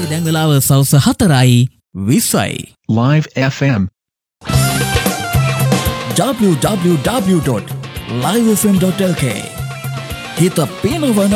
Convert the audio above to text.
දැන් වෙලාව සවස් 4:20යි. Live FM. www.livefm.lk හිත පිනවන